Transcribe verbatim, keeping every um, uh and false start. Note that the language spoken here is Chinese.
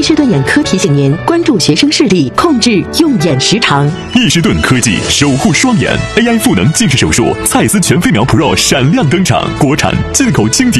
士顿眼科提醒您关注学生视力，控制用眼时长。 易士顿科技守护双眼 ，A I 赋能近视手术，蔡司全飞秒 Pro 闪亮登场，国产进口轻体。